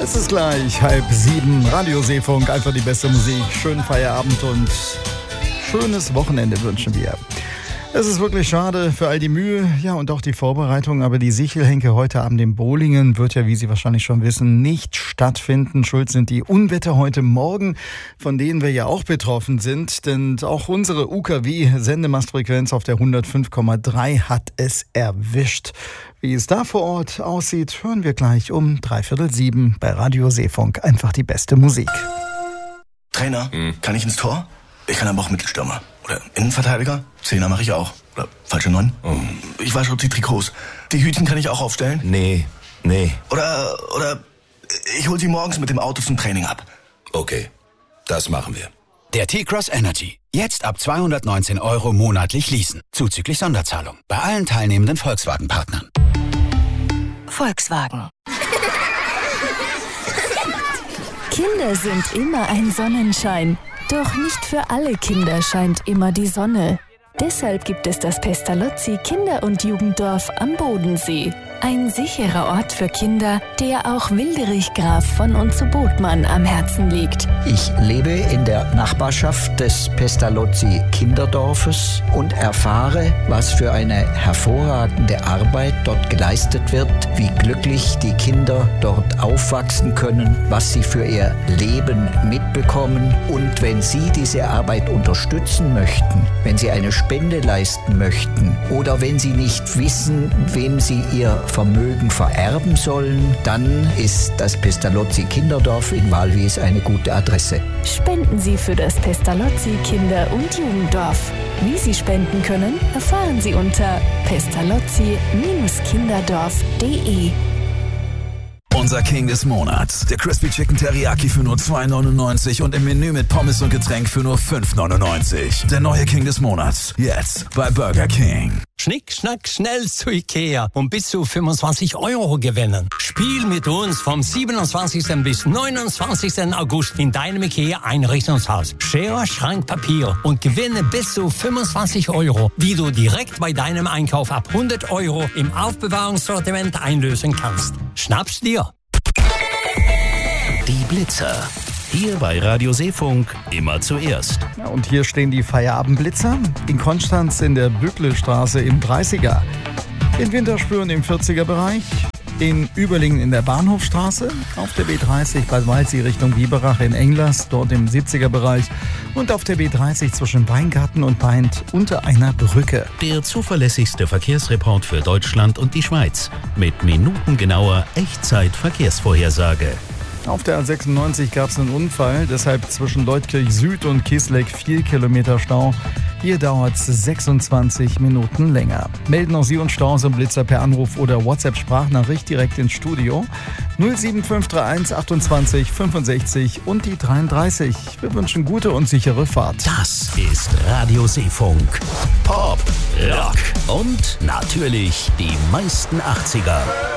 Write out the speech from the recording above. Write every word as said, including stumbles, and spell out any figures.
Es ist gleich halb sieben. Radio Seefunk, einfach die beste Musik. Schönen Feierabend und schönes Wochenende wünschen wir. Es ist wirklich schade für all die Mühe, ja, und auch die Vorbereitung, aber die Sichelhenke heute Abend in Bohlingen wird ja, wie Sie wahrscheinlich schon wissen, nicht stattfinden. Schuld sind die Unwetter heute Morgen, von denen wir ja auch betroffen sind, denn auch unsere U K W-Sendemastfrequenz auf der hundertfünf Komma drei hat es erwischt. Wie es da vor Ort aussieht, hören wir gleich um dreiviertel sieben bei Radio Seefunk. Einfach die beste Musik. Trainer, hm. kann ich ins Tor? Ich kann aber auch Mittelstürmer. Oder Innenverteidiger? Zehner mache ich auch. Oder falsche Neun? Oh. Ich wasche die Trikots. Die Hütchen kann ich auch aufstellen? Nee, nee. Oder, oder ich hol sie morgens mit dem Auto zum Training ab. Okay, das machen wir. Der T-Cross Energy. Jetzt ab zweihundertneunzehn Euro monatlich leasen. Zuzüglich Sonderzahlung. Bei allen teilnehmenden Volkswagen-Partnern. Volkswagen. Kinder sind immer ein Sonnenschein. Doch nicht für alle Kinder scheint immer die Sonne. Deshalb gibt es das Pestalozzi Kinder- und Jugenddorf am Bodensee. Ein sicherer Ort für Kinder, der auch Wilderich Graf von und zu Botmann am Herzen liegt. Ich lebe in der Nachbarschaft des Pestalozzi Kinderdorfes und erfahre, was für eine hervorragende Arbeit dort geleistet wird, wie glücklich die Kinder dort aufwachsen können, was sie für ihr Leben mitbekommen. Und wenn Sie diese Arbeit unterstützen möchten, wenn Sie eine Spende leisten möchten oder wenn Sie nicht wissen, wem Sie Ihr Vermögen vererben sollen, dann ist das Pestalozzi Kinderdorf in Walwies eine gute Adresse. Spenden Sie für das Pestalozzi Kinder- und Jugenddorf. Wie Sie spenden können, erfahren Sie unter pestalozzi kinderdorf punkt de. Unser King des Monats. Der Crispy Chicken Teriyaki für nur zwei neunundneunzig und im Menü mit Pommes und Getränk für nur fünf neunundneunzig. Der neue King des Monats. Jetzt bei Burger King. Schnick, schnack, schnell zu Ikea und bis zu fünfundzwanzig Euro gewinnen. Spiel mit uns vom siebenundzwanzigsten bis neunundzwanzigsten August in deinem Ikea-Einrichtungshaus. Schere, Schrank, Papier und gewinne bis zu fünfundzwanzig Euro, die du direkt bei deinem Einkauf ab hundert Euro im Aufbewahrungssortiment einlösen kannst. Schnapp's dir! Die Blitzer. Hier bei Radio Seefunk immer zuerst. Ja, und hier stehen die Feierabendblitzer. In Konstanz in der Bücklestraße im dreißiger. In Winterspüren im vierziger Bereich. In Überlingen in der Bahnhofstraße. Auf der B dreißig Bad Waldsee Richtung Biberach in Englers, dort im siebziger Bereich. Und auf der B dreißig zwischen Weingarten und Peint unter einer Brücke. Der zuverlässigste Verkehrsreport für Deutschland und die Schweiz. Mit minutengenauer Echtzeit-Verkehrsvorhersage. Auf der A sechsundneunzig gab es einen Unfall, deshalb zwischen Leutkirch Süd und Kisleck vier Kilometer Stau. Hier dauert es sechsundzwanzig Minuten länger. Melden auch Sie uns Staus und Blitzer per Anruf oder WhatsApp-Sprachnachricht direkt ins Studio. null sieben fünf drei eins achtundzwanzig fünfundsechzig und die dreiunddreißig. Wir wünschen gute und sichere Fahrt. Das ist Radio Seefunk. Pop, Rock und natürlich die meisten achtziger.